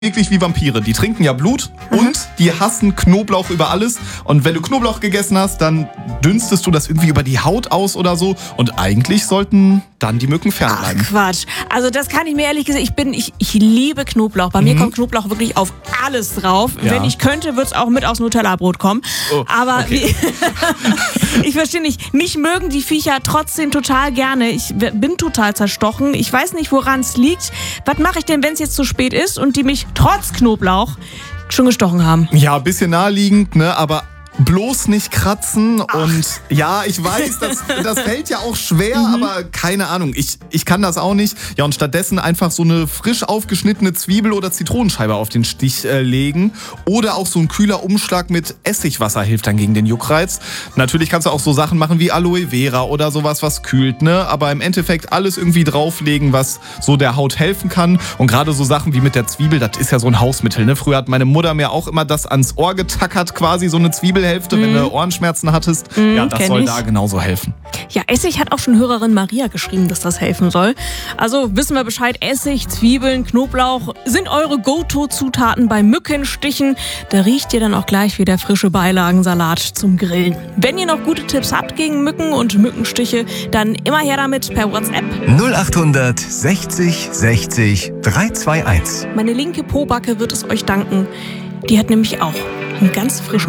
wirklich wie Vampire. Die trinken ja Blut und die hassen Knoblauch über alles. Und wenn du Knoblauch gegessen hast, dann dünstest du das irgendwie über die Haut aus oder so. Und eigentlich sollten dann die Mücken fernbleiben. Ach Quatsch. Also das kann ich mir ehrlich gesagt, ich liebe Knoblauch. Bei mir kommt Knoblauch wirklich auf alles drauf. Ja. Wenn ich könnte, würde es auch mit aufs Nutella-Brot kommen. Oh, aber okay. ich verstehe nicht. Mich mögen die Viecher trotzdem total gerne. Ich bin total zerstochen. Ich weiß nicht, woran es liegt. Was mache ich denn, wenn es jetzt zu spät ist und die mich trotz Knoblauch schon gestochen haben? Ja, ein bisschen naheliegend, ne? Aber bloß nicht kratzen. Und ja, ich weiß, das fällt ja auch schwer, aber keine Ahnung, ich kann das auch nicht. Ja, und stattdessen einfach so eine frisch aufgeschnittene Zwiebel oder Zitronenscheibe auf den Stich legen. Oder auch so ein kühler Umschlag mit Essigwasser hilft dann gegen den Juckreiz. Natürlich kannst du auch so Sachen machen wie Aloe Vera oder sowas, was kühlt, ne? Aber im Endeffekt alles irgendwie drauflegen, was so der Haut helfen kann. Und gerade so Sachen wie mit der Zwiebel, das ist ja so ein Hausmittel, ne? Früher hat meine Mutter mir auch immer das ans Ohr getackert, quasi so eine Zwiebelhälfte, wenn du Ohrenschmerzen hattest. Ja, das soll da genauso helfen. Ja, Essig hat auch schon Hörerin Maria geschrieben, dass das helfen soll. Also wissen wir Bescheid, Essig, Zwiebeln, Knoblauch sind eure Go-To-Zutaten bei Mückenstichen. Da riecht ihr dann auch gleich wie der frische Beilagensalat zum Grillen. Wenn ihr noch gute Tipps habt gegen Mücken und Mückenstiche, dann immer her damit per WhatsApp. 0800 60 60 321. Meine linke Pobacke wird es euch danken. Die hat nämlich auch einen ganz frischen